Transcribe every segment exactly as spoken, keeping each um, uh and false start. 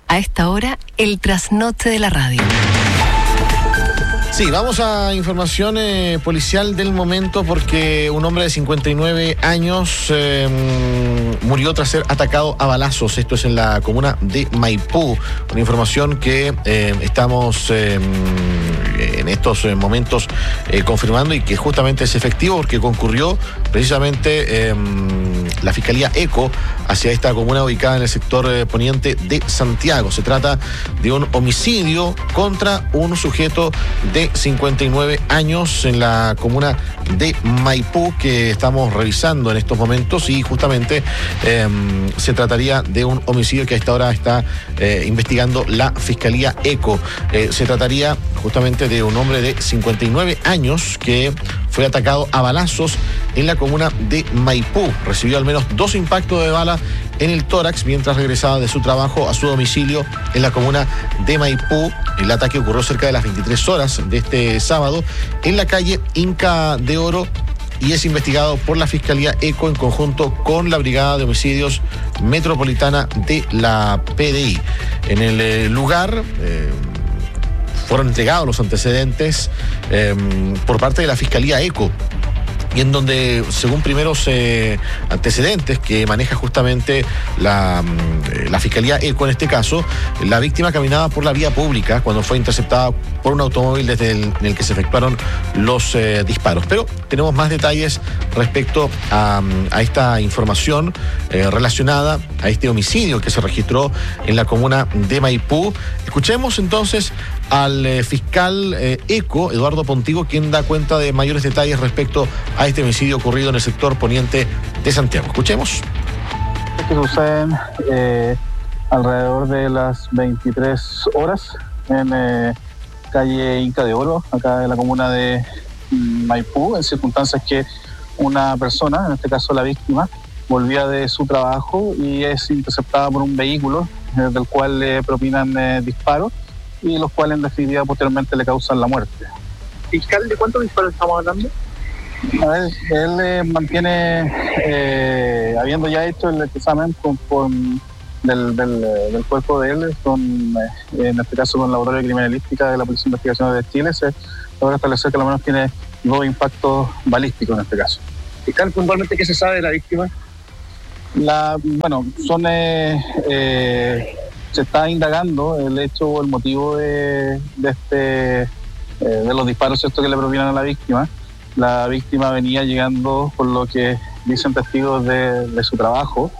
A esta hora, el trasnoche de la radio. Sí, vamos a información eh, policial del momento porque un hombre de cincuenta y nueve años eh, murió tras ser atacado a balazos. Esto es en la comuna de Maipú. Una información que eh, estamos eh, en estos eh, momentos eh, confirmando y que justamente es efectivo porque concurrió precisamente eh, la Fiscalía ECO hacia esta comuna ubicada en el sector eh, poniente de Santiago. Se trata de un homicidio contra un sujeto de cincuenta y nueve años en la comuna de Maipú que estamos revisando en estos momentos y justamente eh, se trataría de un homicidio que a esta hora está eh, investigando la Fiscalía ECO. Eh, se trataría justamente de un hombre de cincuenta y nueve años que fue atacado a balazos en la comuna de Maipú. Recibió al menos dos impactos de bala en el tórax mientras regresaba de su trabajo a su domicilio en la comuna de Maipú. El ataque ocurrió cerca de las veintitrés horas de este sábado en la calle Inca de Oro y es investigado por la Fiscalía ECO en conjunto con la Brigada de Homicidios Metropolitana de la P D I. En el eh, lugar eh, fueron entregados los antecedentes eh, por parte de la Fiscalía ECO, y en donde, según primeros eh, antecedentes que maneja justamente la, la Fiscalía ECO en este caso, la víctima caminaba por la vía pública cuando fue interceptada por un automóvil desde el, en el que se efectuaron los eh, disparos. Pero tenemos más detalles respecto a, a esta información eh, relacionada a este homicidio que se registró en la comuna de Maipú. Escuchemos entonces al eh, fiscal eh, ECO, Eduardo Pontigo, quien da cuenta de mayores detalles respecto a este homicidio ocurrido en el sector poniente de Santiago. Escuchemos. Que suceden eh, alrededor de las veintitrés horas en eh, calle Inca de Oro, acá en la comuna de Maipú, en circunstancias que una persona, en este caso la víctima, volvía de su trabajo y es interceptada por un vehículo eh, del cual le propinan eh, disparos y los cuales en definitiva posteriormente le causan la muerte. Fiscal, ¿de cuántos disparos estamos hablando? A ver, él eh, mantiene, eh, habiendo ya hecho el examen con, con del, del, del cuerpo de él, con, eh, en este caso con el Laboratorio de Criminalística de la Policía de Investigaciones de Chile, se logra establecer que al menos tiene dos impactos balísticos en este caso. Fiscal, puntualmente, ¿qué se sabe de la víctima? La, bueno, son... Eh, eh, se está indagando el hecho o el motivo de, de este eh, de los disparos, ¿cierto?, que le provienen a la víctima. La víctima venía llegando, por lo que dicen testigos de, de su trabajo,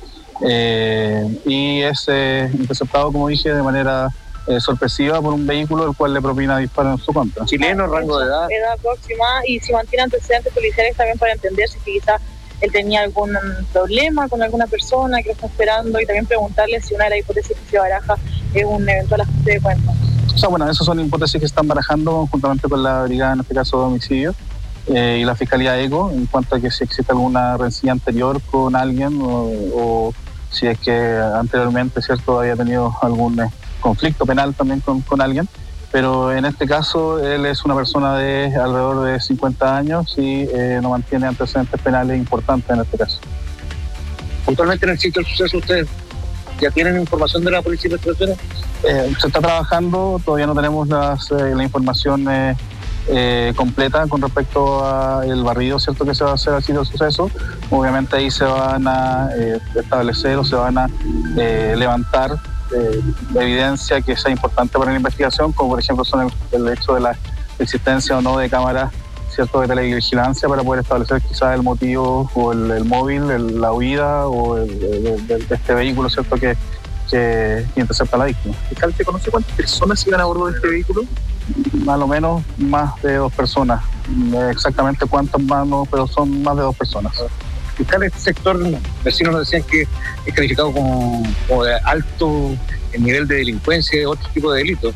eh, y es eh, interceptado, como dije, de manera eh, sorpresiva por un vehículo el cual le propina disparos en su contra. ¿Chileno, rango de edad? Edad próxima, y si mantiene antecedentes policiales también para entender si quizás él tenía algún problema con alguna persona que lo está esperando, y también preguntarle si una de las hipótesis que se baraja es un eventual ajuste de cuentas. O sea, bueno, esas son hipótesis que están barajando conjuntamente con la brigada, en este caso de homicidio, eh, y la Fiscalía ECO, en cuanto a que si existe alguna rencilla anterior con alguien o, o si es que anteriormente, cierto, había tenido algún eh, conflicto penal también con, con alguien. Pero en este caso él es una persona de alrededor de cincuenta años y eh, no mantiene antecedentes penales importantes en este caso. Puntualmente en el sitio del suceso, ¿ustedes ya tienen información de la Policía de Investigaciones? Eh, se está trabajando, todavía no tenemos las, eh, la información eh, eh, completa con respecto al barrido, ¿cierto?, que se va a hacer al sitio del suceso. Obviamente ahí se van a eh, establecer o se van a eh, levantar de, de evidencia que sea importante para la investigación, como por ejemplo son el, el hecho de la existencia o no de cámaras, cierto, de televigilancia, para poder establecer quizás el motivo o el, el móvil, el, la huida o el, el, de, de este vehículo, cierto, que, que, que intercepta a la víctima. Fiscal, ¿te conoce cuántas personas iban a bordo de este vehículo? Más o menos más de dos personas, exactamente cuántas más no, pero son más de dos personas. Fiscal, este sector, vecinos nos decían que es calificado como, como de alto en nivel de delincuencia y de otro tipo de delitos.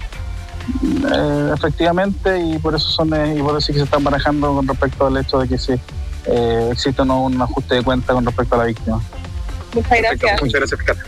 Eh, efectivamente, y por eso son eh, hipótesis que se están manejando con respecto al hecho de que sí, eh, existe no, un ajuste de cuenta con respecto a la víctima. Muchas gracias. Muchas gracias, fiscal.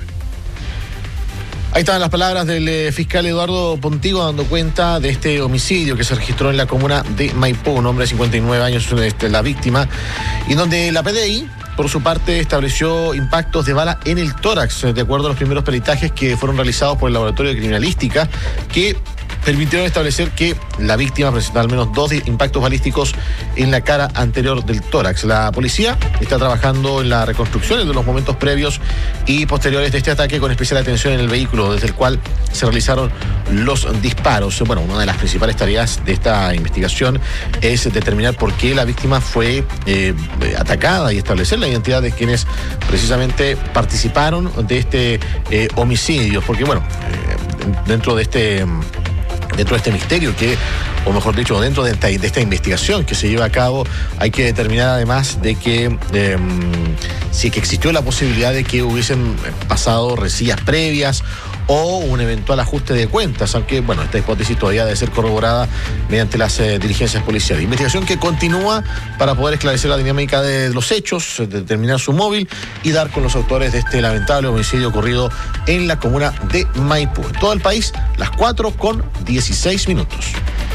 Ahí están las palabras del eh, fiscal Eduardo Pontigo dando cuenta de este homicidio que se registró en la comuna de Maipú. Un hombre de cincuenta y nueve años, este, la víctima, y donde la P D I por su parte, estableció impactos de bala en el tórax, de acuerdo a los primeros peritajes que fueron realizados por el Laboratorio de Criminalística, que permitieron establecer que la víctima presentaba al menos dos impactos balísticos en la cara anterior del tórax. La policía está trabajando en la reconstrucción de los momentos previos y posteriores de este ataque, con especial atención en el vehículo desde el cual se realizaron los disparos. Bueno, una de las principales tareas de esta investigación es determinar por qué la víctima fue eh, atacada y establecer la identidad de quienes precisamente participaron de este eh, homicidio, porque bueno, eh, dentro de este... Dentro de este misterio que, o mejor dicho, dentro de esta, de esta investigación que se lleva a cabo, hay que determinar además de que eh, si que existió la posibilidad de que hubiesen pasado rencillas previas o un eventual ajuste de cuentas, aunque, bueno, esta hipótesis todavía debe ser corroborada mediante las eh, diligencias policiales. Investigación que continúa para poder esclarecer la dinámica de los hechos, determinar su móvil y dar con los autores de este lamentable homicidio ocurrido en la comuna de Maipú. En todo el país, las cuatro con dieciséis minutos.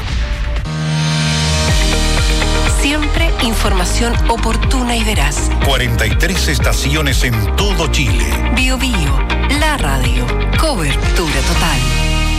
Siempre información oportuna y veraz. cuarenta y tres estaciones en todo Chile. Bio Bio, la radio. Cobertura total.